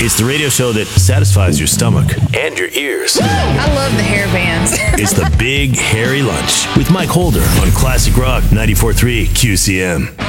It's the radio show that satisfies your stomach and your ears. I love the hair bands. It's the Big Hairy Lunch with Mike Holder on Classic Rock 94.3 QCM.